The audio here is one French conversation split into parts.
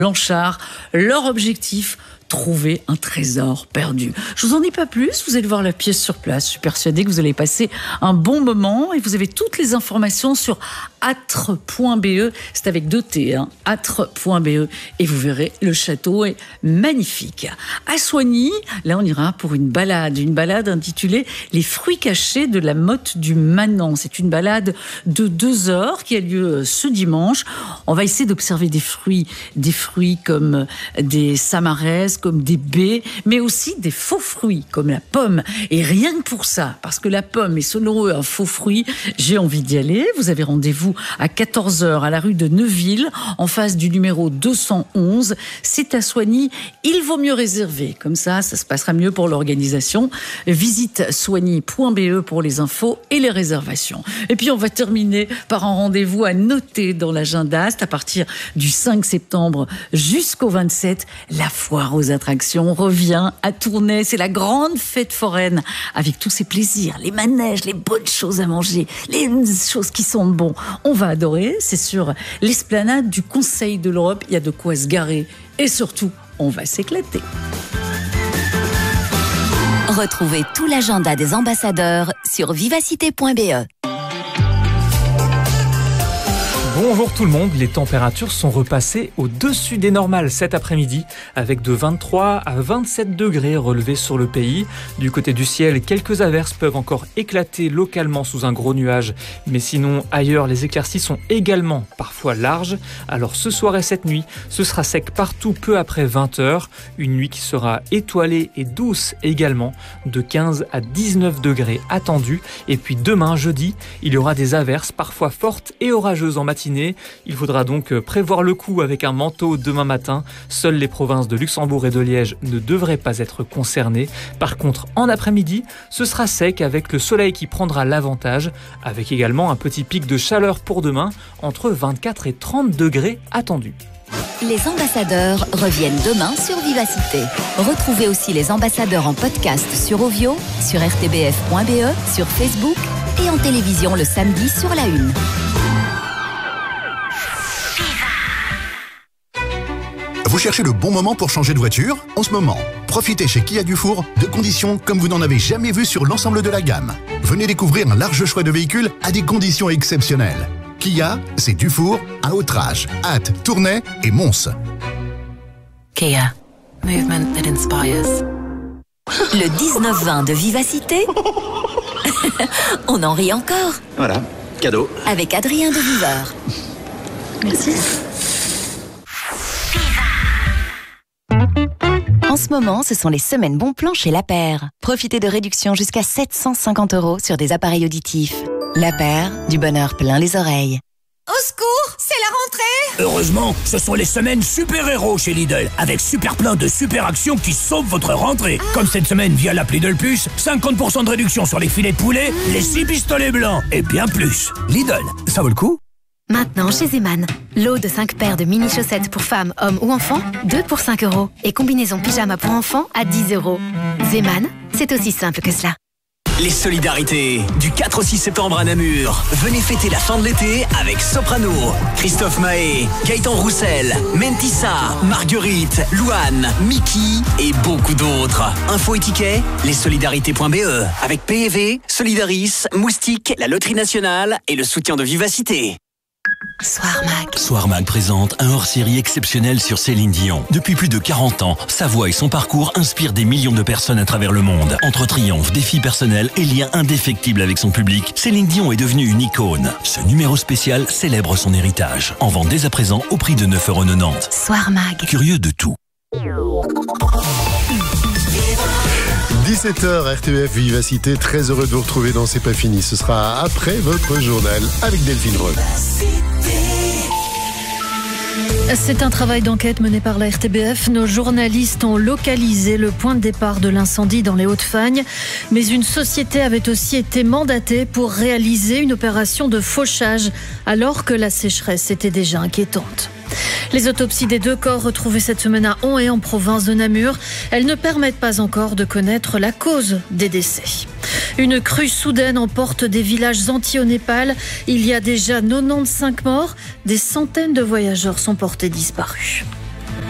Blanchard. Leur objectif, trouver un trésor perdu. Je vous en dis pas plus, vous allez voir la pièce sur place. Je suis persuadée que vous allez passer un bon moment et vous avez toutes les informations sur âtre.be. C'est avec 2 T, âtre.be, et vous verrez, le château est magnifique. À Soignies, là on ira pour une balade intitulée Les fruits cachés de la motte du Manant. C'est une balade de 2 heures qui a lieu ce dimanche. On va essayer d'observer des fruits comme des samaraises, comme des baies, mais aussi des faux fruits comme la pomme. Et rien que pour ça, parce que la pomme est selon eux un faux fruit, j'ai envie d'y aller. Vous avez rendez-vous à 14h à la rue de Neuville, en face du numéro 211. C'est à Soignies. Il vaut mieux réserver. Comme ça se passera mieux pour l'organisation. Visite soignies.be pour les infos et les réservations. Et puis on va terminer par un rendez-vous à noter dans l'agenda. C'est à partir du 5 septembre jusqu'au 27. La foire aux attractions revient à Tournai. C'est la grande fête foraine avec tous ses plaisirs, les manèges, les bonnes choses à manger, les choses qui sont bonnes. On va adorer. C'est sur l'esplanade du Conseil de l'Europe. Il y a de quoi se garer et surtout, on va s'éclater. Retrouvez tout l'agenda des ambassadeurs sur vivacité.be. Bonjour tout le monde, les températures sont repassées au-dessus des normales cet après-midi avec de 23 à 27 degrés relevés sur le pays. Du côté du ciel, quelques averses peuvent encore éclater localement sous un gros nuage, mais sinon ailleurs les éclaircies sont également parfois larges. Alors ce soir et cette nuit, ce sera sec partout peu après 20h, une nuit qui sera étoilée et douce également, de 15 à 19 degrés attendus. Et puis demain jeudi, il y aura des averses parfois fortes et orageuses en matinée. Il faudra donc prévoir le coup avec un manteau demain matin. Seules les provinces de Luxembourg et de Liège ne devraient pas être concernées. Par contre, en après-midi, ce sera sec avec le soleil qui prendra l'avantage, avec également un petit pic de chaleur pour demain, entre 24 et 30 degrés attendus. Les ambassadeurs reviennent demain sur Vivacité. Retrouvez aussi les ambassadeurs en podcast sur Ovio, sur rtbf.be, sur Facebook et en télévision le samedi sur La Une. Vous cherchez le bon moment pour changer de voiture ? En ce moment, profitez chez Kia Dufour de conditions comme vous n'en avez jamais vu sur l'ensemble de la gamme. Venez découvrir un large choix de véhicules à des conditions exceptionnelles. Kia, c'est Dufour, à Autrage, Ath, Tournai et Mons. Kia, movement that inspires. Le 19-20 de Vivacité, on en rit encore. Voilà, cadeau. Avec Adrien de Viveur. Merci. En ce moment, ce sont les semaines bons plans chez La Paire. Profitez de réductions jusqu'à 750 € sur des appareils auditifs. La Paire, du bonheur plein les oreilles. Au secours, c'est la rentrée! Heureusement, ce sont les semaines super-héros chez Lidl, avec super plein de super actions qui sauvent votre rentrée. Comme cette semaine via l'appli Lidl Plus, 50% de réduction sur les filets de poulet, les 6 pistolets blancs et bien plus. Lidl, ça vaut le coup? Maintenant chez Zeman, lot de 5 paires de mini-chaussettes pour femmes, hommes ou enfants, 2 pour 5 € et combinaison pyjama pour enfants à 10 €. Zeman, c'est aussi simple que cela. Les solidarités, du 4 au 6 septembre à Namur. Venez fêter la fin de l'été avec Soprano, Christophe Mahé, Gaëtan Roussel, Mentissa, Marguerite, Louane, Mickey et beaucoup d'autres. Info et tickets, lessolidarités.be avec PEV, Solidaris, Moustique, la Loterie Nationale et le soutien de Vivacité. Soir Mag présente un hors-série exceptionnel sur Céline Dion. Depuis plus de 40 ans, sa voix et son parcours inspirent des millions de personnes à travers le monde. Entre triomphes, défis personnels et liens indéfectibles avec son public, Céline Dion est devenue une icône. Ce numéro spécial célèbre son héritage. En vente dès à présent au prix de 9,90 €. Soir Mag. Curieux de tout. 17h, RTBF Vivacité, très heureux de vous retrouver dans C'est pas fini. Ce sera après votre journal avec Delphine Roth. C'est un travail d'enquête mené par la RTBF. Nos journalistes ont localisé le point de départ de l'incendie dans les Hauts-de-Fagne. Mais une société avait aussi été mandatée pour réaliser une opération de fauchage alors que la sécheresse était déjà inquiétante. Les autopsies des 2 corps retrouvés cette semaine à Onhaye en province de Namur, elles ne permettent pas encore de connaître la cause des décès. Une crue soudaine emporte des villages entiers au Népal. Il y a déjà 95 morts. Des centaines de voyageurs sont portés disparus.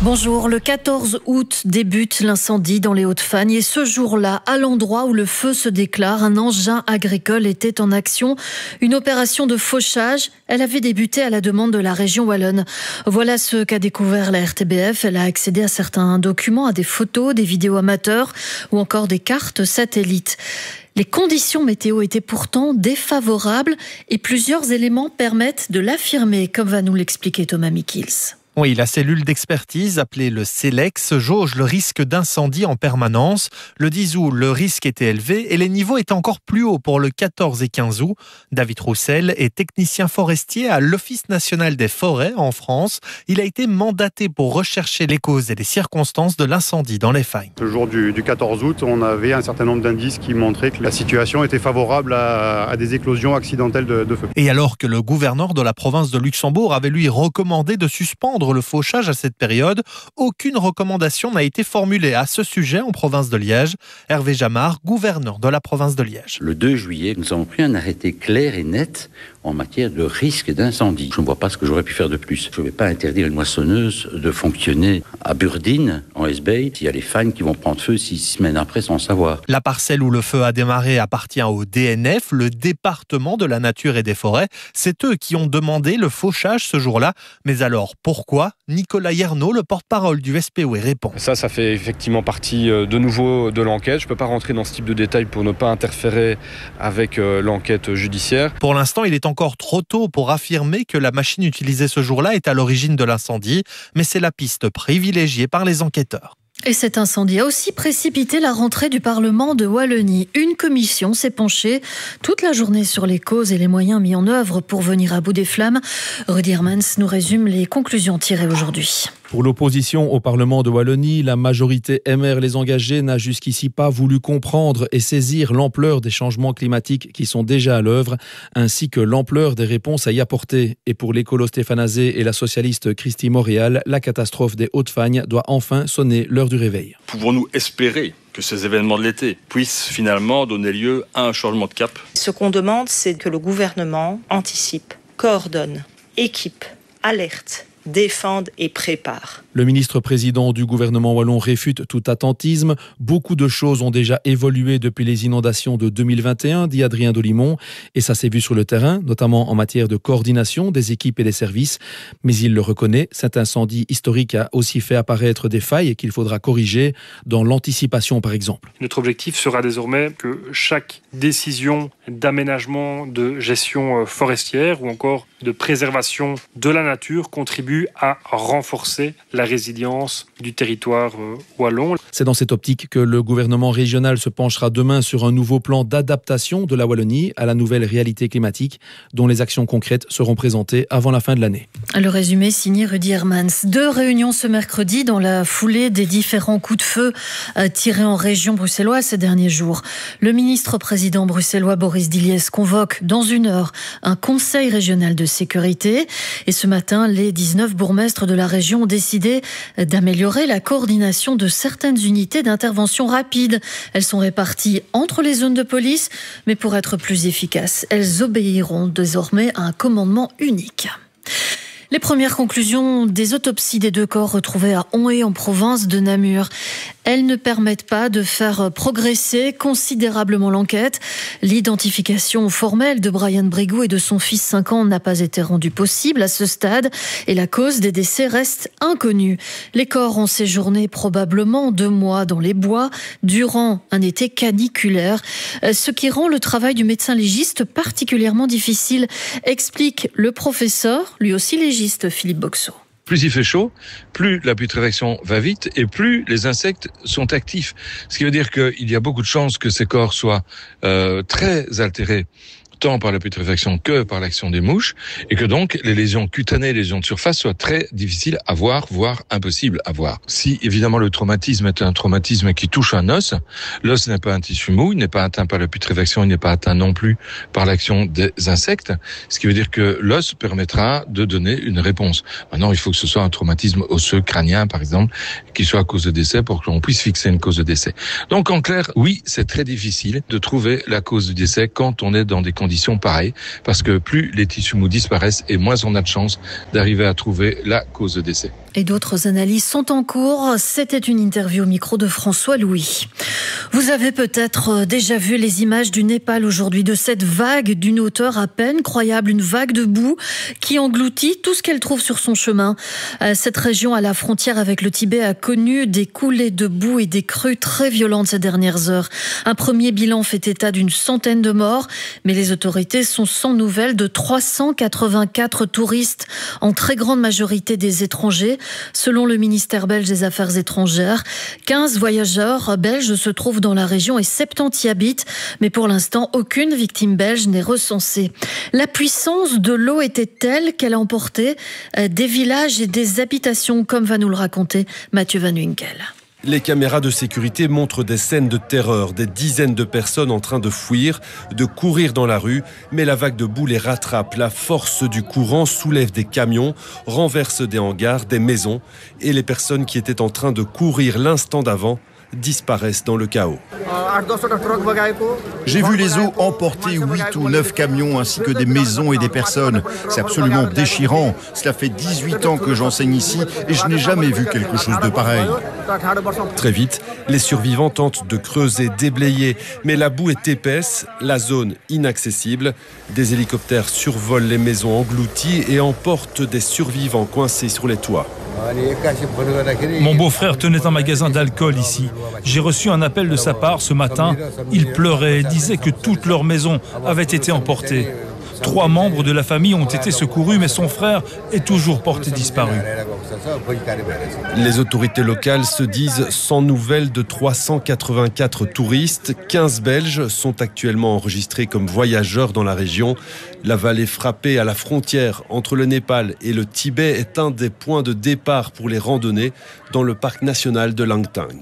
Bonjour, le 14 août débute l'incendie dans les Hauts-de-Fagne et ce jour-là, à l'endroit où le feu se déclare, un engin agricole était en action. Une opération de fauchage, elle avait débuté à la demande de la région wallonne. Voilà ce qu'a découvert la RTBF. Elle a accédé à certains documents, à des photos, des vidéos amateurs ou encore des cartes satellites. Les conditions météo étaient pourtant défavorables et plusieurs éléments permettent de l'affirmer, comme va nous l'expliquer Thomas Mikils. Oui, la cellule d'expertise, appelée le CELEX, jauge le risque d'incendie en permanence. Le 10 août, le risque était élevé et les niveaux étaient encore plus hauts pour le 14 et 15 août. David Roussel est technicien forestier à l'Office national des forêts en France. Il a été mandaté pour rechercher les causes et les circonstances de l'incendie dans les Fagnes. Le jour du 14 août, on avait un certain nombre d'indices qui montraient que la situation était favorable à des éclosions accidentelles de feu. Et alors que le gouverneur de la province de Luxembourg avait lui recommandé de suspendre le fauchage à cette période, aucune recommandation n'a été formulée à ce sujet en province de Liège. Hervé Jamard, gouverneur de la province de Liège. Le 2 juillet, nous avons pris un arrêté clair et net en matière de risque d'incendie. Je ne vois pas ce que j'aurais pu faire de plus. Je ne vais pas interdire une moissonneuse de fonctionner à Burdine, en Hesbaye, s'il y a les fagnes qui vont prendre feu 6 semaines après sans savoir. La parcelle où le feu a démarré appartient au DNF, le département de la nature et des forêts. C'est eux qui ont demandé le fauchage ce jour-là. Mais alors, pourquoi ? Nicolas Yernaud, le porte-parole du SPOE, répond. Ça fait effectivement partie de nouveau de l'enquête. Je ne peux pas rentrer dans ce type de détails pour ne pas interférer avec l'enquête judiciaire. Pour l'instant, il est encore trop tôt pour affirmer que la machine utilisée ce jour-là est à l'origine de l'incendie, mais c'est la piste privilégiée par les enquêteurs. Et cet incendie a aussi précipité la rentrée du Parlement de Wallonie. Une commission s'est penchée toute la journée sur les causes et les moyens mis en œuvre pour venir à bout des flammes. Rudy Hermans nous résume les conclusions tirées aujourd'hui. Pour l'opposition au Parlement de Wallonie, la majorité MR Les Engagés n'a jusqu'ici pas voulu comprendre et saisir l'ampleur des changements climatiques qui sont déjà à l'œuvre, ainsi que l'ampleur des réponses à y apporter. Et pour l'écolo Stéphane-Azé et la socialiste Christy Montréal, la catastrophe des Hauts-de-Fagne doit enfin sonner l'heure du réveil. Pouvons-nous espérer que ces événements de l'été puissent finalement donner lieu à un changement de cap ? Ce qu'on demande, c'est que le gouvernement anticipe, coordonne, équipe, alerte, défendent et préparent. Le ministre-président du gouvernement wallon réfute tout attentisme. Beaucoup de choses ont déjà évolué depuis les inondations de 2021, dit Adrien Dolimon. Et ça s'est vu sur le terrain, notamment en matière de coordination des équipes et des services. Mais il le reconnaît, cet incendie historique a aussi fait apparaître des failles qu'il faudra corriger dans l'anticipation, par exemple. Notre objectif sera désormais que chaque décision d'aménagement, de gestion forestière ou encore de préservation de la nature contribue à renforcer la résilience du territoire wallon. C'est dans cette optique que le gouvernement régional se penchera demain sur un nouveau plan d'adaptation de la Wallonie à la nouvelle réalité climatique, dont les actions concrètes seront présentées avant la fin de l'année. Le résumé signé Rudy Hermans. 2 réunions ce mercredi dans la foulée des différents coups de feu tirés en région bruxelloise ces derniers jours. Le ministre-président bruxellois Boris Diliès convoque dans 1 heure un conseil régional de sécurité. Et ce matin, les 19 bourgmestres de la région ont décidé d'améliorer la coordination de certaines unités d'intervention rapide. Elles sont réparties entre les zones de police, mais pour être plus efficaces, elles obéiront désormais à un commandement unique. Les premières conclusions des autopsies des 2 corps retrouvés à Onhé en province de Namur. Elles ne permettent pas de faire progresser considérablement l'enquête. L'identification formelle de Brian Brigou et de son fils 5 ans n'a pas été rendue possible à ce stade et la cause des décès reste inconnue. Les corps ont séjourné probablement 2 mois dans les bois durant un été caniculaire, ce qui rend le travail du médecin légiste particulièrement difficile, explique le professeur, lui aussi légiste, Philippe Boxot. Plus il fait chaud, plus la putréfaction va vite et plus les insectes sont actifs. Ce qui veut dire qu'il y a beaucoup de chances que ces corps soient très altérés, tant par la putréfaction que par l'action des mouches, et que donc les lésions cutanées, les lésions de surface soient très difficiles à voir, voire impossibles à voir. Si évidemment le traumatisme est un traumatisme qui touche un os, l'os n'est pas un tissu mou, il n'est pas atteint par la putréfaction, il n'est pas atteint non plus par l'action des insectes, ce qui veut dire que l'os permettra de donner une réponse. Maintenant, il faut que ce soit un traumatisme osseux, crânien par exemple, qui soit à cause de décès pour que l'on puisse fixer une cause de décès. Donc en clair, oui, c'est très difficile de trouver la cause du décès quand on est dans des conditions pareilles, parce que plus les tissus mous disparaissent et moins on a de chance d'arriver à trouver la cause de décès. Et d'autres analyses sont en cours. C'était une interview au micro de François Louis. Vous avez peut-être déjà vu les images du Népal aujourd'hui, de cette vague d'une hauteur à peine croyable, une vague de boue qui engloutit tout ce qu'elle trouve sur son chemin. Cette région à la frontière avec le Tibet a connu des coulées de boue et des crues très violentes ces dernières heures. Un premier bilan fait état d'une centaine de morts, mais les autorités sont sans nouvelles de 384 touristes, en très grande majorité des étrangers. Selon le ministère belge des Affaires étrangères, 15 voyageurs belges se trouvent dans la région et 70 y habitent, mais pour l'instant, aucune victime belge n'est recensée. La puissance de l'eau était telle qu'elle a emporté des villages et des habitations, comme va nous le raconter Mathieu Van Winkel. Les caméras de sécurité montrent des scènes de terreur, des dizaines de personnes en train de fuir, de courir dans la rue, mais la vague de boue les rattrape. La force du courant soulève des camions, renverse des hangars, des maisons, et les personnes qui étaient en train de courir l'instant d'avant disparaissent dans le chaos. J'ai vu les eaux emporter 8 ou 9 camions ainsi que des maisons et des personnes. C'est absolument déchirant. Cela fait 18 ans que j'enseigne ici et je n'ai jamais vu quelque chose de pareil. Très vite, les survivants tentent de creuser, déblayer, mais la boue est épaisse, la zone inaccessible. Des hélicoptères survolent les maisons englouties et emportent des survivants coincés sur les toits. Mon beau-frère tenait un magasin d'alcool ici. J'ai reçu un appel de sa part ce matin. Il pleurait et disait que toute leur maison avait été emportée. 3 membres de la famille ont été secourus, mais son frère est toujours porté disparu. Les autorités locales se disent sans nouvelles de 384 touristes. 15 Belges sont actuellement enregistrés comme voyageurs dans la région. La vallée frappée à la frontière entre le Népal et le Tibet est un des points de départ pour les randonnées dans le parc national de Langtang.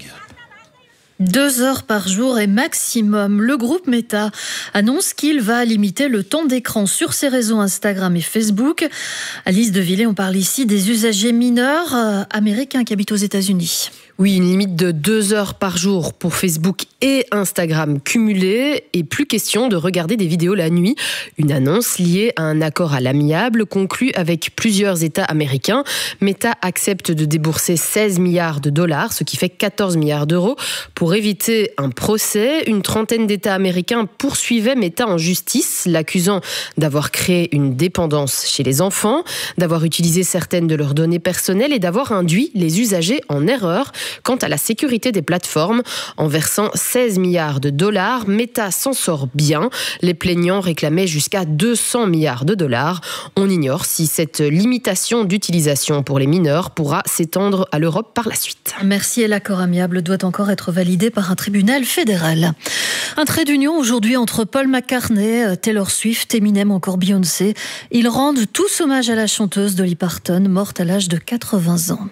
2 heures par jour et maximum. Le groupe Meta annonce qu'il va limiter le temps d'écran sur ses réseaux Instagram et Facebook. Alice de Villers, on parle ici des usagers mineurs américains qui habitent aux États-Unis. Oui, une limite de 2 heures par jour pour Facebook et Instagram cumulés, et plus question de regarder des vidéos la nuit. Une annonce liée à un accord à l'amiable conclu avec plusieurs États américains. Meta accepte de débourser 16 milliards de dollars, ce qui fait 14 milliards d'euros, pour éviter un procès. Une trentaine d'États américains poursuivaient Meta en justice, l'accusant d'avoir créé une dépendance chez les enfants, d'avoir utilisé certaines de leurs données personnelles et d'avoir induit les usagers en erreur. Quant à la sécurité des plateformes, en versant 16 milliards de dollars, Meta s'en sort bien. Les plaignants réclamaient jusqu'à 200 milliards de dollars. On ignore si cette limitation d'utilisation pour les mineurs pourra s'étendre à l'Europe par la suite. Merci, et l'accord amiable doit encore être validé par un tribunal fédéral. Un trait d'union aujourd'hui entre Paul McCartney, Taylor Swift, Eminem, encore Beyoncé. Ils rendent tous hommage à la chanteuse Dolly Parton, morte à l'âge de 80 ans.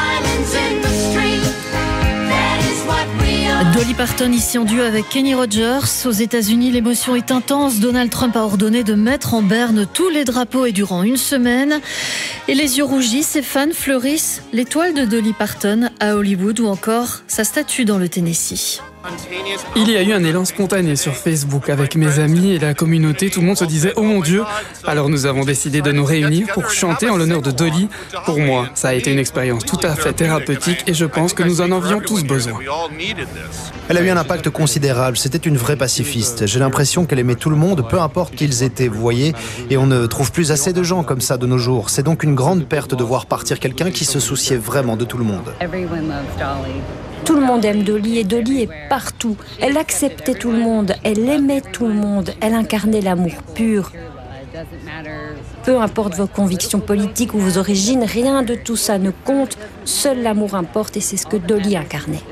Dolly Parton ici en duo avec Kenny Rogers. Aux États-Unis, l'émotion est intense. Donald Trump a ordonné de mettre en berne tous les drapeaux et durant une semaine. Et les yeux rougis, ses fans fleurissent l'étoile de Dolly Parton à Hollywood ou encore sa statue dans le Tennessee. Il y a eu un élan spontané sur Facebook avec mes amis et la communauté. Tout le monde se disait « Oh mon Dieu !» Alors nous avons décidé de nous réunir pour chanter en l'honneur de Dolly. Pour moi, ça a été une expérience tout à fait thérapeutique et je pense que nous en avions tous besoin. Elle a eu un impact considérable. C'était une vraie pacifiste. J'ai l'impression qu'elle aimait tout le monde, peu importe qui ils étaient, vous voyez. Et on ne trouve plus assez de gens comme ça de nos jours. C'est donc une grande perte de voir partir quelqu'un qui se souciait vraiment de tout le monde. Tout le monde aime Dolly et Dolly est partout. Elle acceptait tout le monde, elle aimait tout le monde, elle incarnait l'amour pur. Peu importe vos convictions politiques ou vos origines, rien de tout ça ne compte. Seul l'amour importe et c'est ce que Dolly incarnait.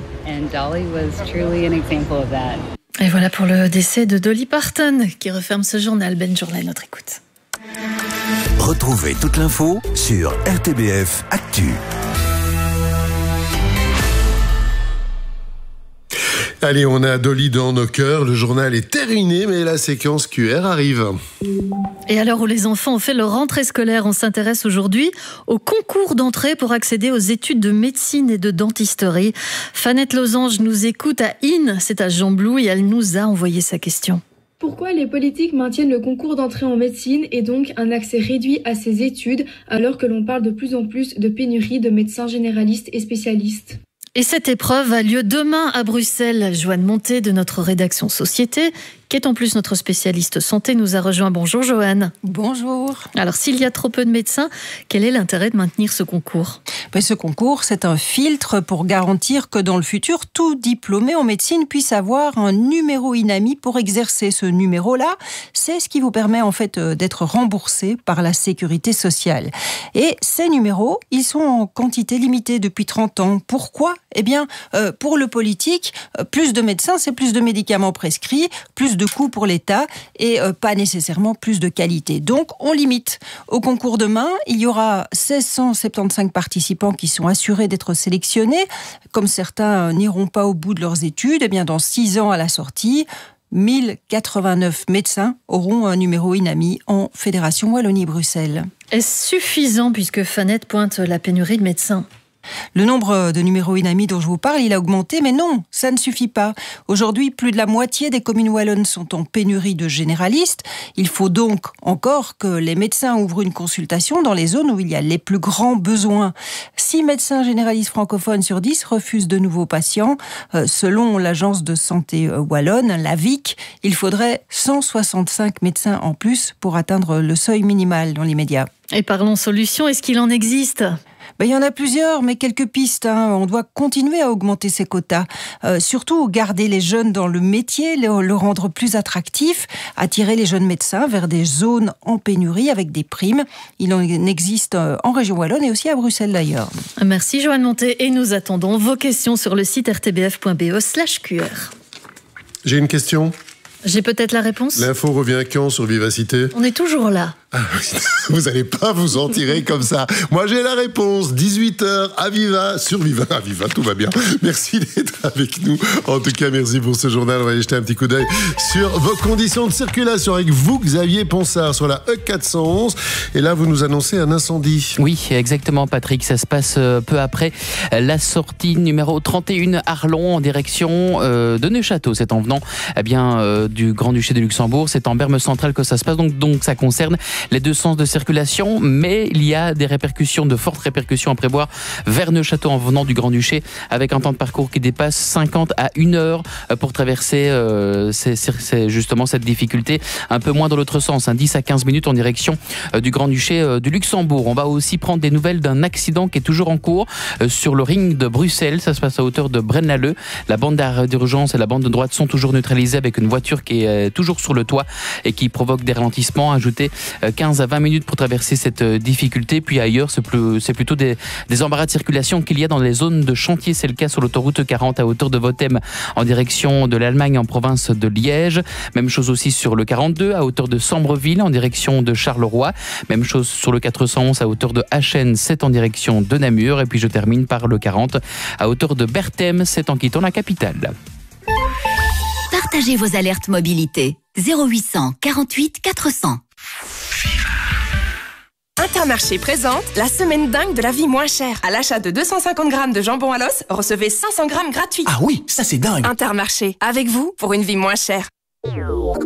Et voilà pour le décès de Dolly Parton qui referme ce journal. Ben Journal, notre écoute. Retrouvez toute l'info sur RTBF Actu. Allez, on a Dolly dans nos cœurs. Le journal est terminé, mais la séquence QR arrive. Et à l'heure où les enfants ont fait leur rentrée scolaire, on s'intéresse aujourd'hui au concours d'entrée pour accéder aux études de médecine et de dentisterie. Fanette Losange nous écoute à In, c'est à Jean-Blou, et elle nous a envoyé sa question. Pourquoi les politiques maintiennent le concours d'entrée en médecine et donc un accès réduit à ces études alors que l'on parle de plus en plus de pénurie de médecins généralistes et spécialistes ? Et cette épreuve a lieu demain à Bruxelles. Joanne Monté de notre rédaction Société, qui est en plus notre spécialiste santé, nous a rejoint. Bonjour Joanne. Bonjour. Alors s'il y a trop peu de médecins, quel est l'intérêt de maintenir ce concours ? Ce concours, c'est un filtre pour garantir que dans le futur, tout diplômé en médecine puisse avoir un numéro INAMI pour exercer. Ce numéro-là, c'est ce qui vous permet en fait d'être remboursé par la sécurité sociale. Et ces numéros, ils sont en quantité limitée depuis 30 ans. Pourquoi ? Eh bien, pour le politique, plus de médecins, c'est plus de médicaments prescrits, plus de coûts pour l'État et pas nécessairement plus de qualité. Donc, on limite. Au concours demain, il y aura 1675 participants qui sont assurés d'être sélectionnés. Comme certains n'iront pas au bout de leurs études, eh bien, dans 6 ans à la sortie, 1089 médecins auront un numéro INAMI en Fédération Wallonie-Bruxelles. Est-ce suffisant puisque Fanette pointe la pénurie de médecins ? Le nombre de numéros INAMI dont je vous parle, il a augmenté, mais non, ça ne suffit pas. Aujourd'hui, plus de la moitié des communes wallonnes sont en pénurie de généralistes. Il faut donc encore que les médecins ouvrent une consultation dans les zones où il y a les plus grands besoins. 6 médecins généralistes francophones sur 10 refusent de nouveaux patients. Selon l'agence de santé wallonne, la VIC, il faudrait 165 médecins en plus pour atteindre le seuil minimal dans l'immédiat. Et parlons solutions, est-ce qu'il en existe ? Il y en a plusieurs, mais quelques pistes. On doit continuer à augmenter ces quotas. Surtout, garder les jeunes dans le métier, le rendre plus attractif, attirer les jeunes médecins vers des zones en pénurie avec des primes. Il en existe en région wallonne et aussi à Bruxelles d'ailleurs. Merci Joanne Monté et nous attendons vos questions sur le site rtbf.be/QR. J'ai une question. J'ai peut-être la réponse. L'info revient quand sur Vivacité ? On est toujours là. Vous n'allez pas vous en tirer comme ça. Moi, j'ai la réponse. 18h à Viva, sur Viva. À Viva, tout va bien. Merci d'être avec nous. En tout cas, merci pour ce journal. On va aller jeter un petit coup d'œil sur vos conditions de circulation avec vous, Xavier Ponsard, sur la E411. Et là, vous nous annoncez un incendie. Oui, exactement, Patrick. Ça se passe peu après la sortie numéro 31 Arlon en direction de Neuchâteau. C'est en venant du Grand-Duché de Luxembourg. C'est en Berme centrale que ça se passe. Donc ça concerne les deux sens de circulation, mais il y a des répercussions, de fortes répercussions à prévoir vers Neuchâteau en venant du Grand-Duché, avec un temps de parcours qui dépasse 50 à 1 heure pour traverser c'est justement cette difficulté. Un peu moins dans l'autre sens, 10 à 15 minutes en direction du Grand-Duché du Luxembourg. On va aussi prendre des nouvelles d'un accident qui est toujours en cours sur le ring de Bruxelles. Ça se passe à hauteur de Braine-l'Alleud. La bande d'arrêt d'urgence et la bande de droite sont toujours neutralisées avec une voiture qui est toujours sur le toit et qui provoque des ralentissements. Ajoutez 15 à 20 minutes pour traverser cette difficulté. Puis ailleurs, c'est plutôt des embarras de circulation qu'il y a dans les zones de chantier. C'est le cas sur l'autoroute 40 à hauteur de Votem en direction de l'Allemagne en province de Liège. Même chose aussi sur le 42 à hauteur de Sambreville en direction de Charleroi. Même chose sur le 411 à hauteur de Achen, c'est en direction de Namur. Et puis je termine par le 40 à hauteur de Berthem, c'est en quittant la capitale. Partagez vos alertes mobilité. 0800 48 400. Intermarché présente la semaine dingue de la vie moins chère. À l'achat de 250 grammes de jambon à l'os, recevez 500 grammes gratuits. Ah oui, ça c'est dingue. Intermarché, avec vous pour une vie moins chère.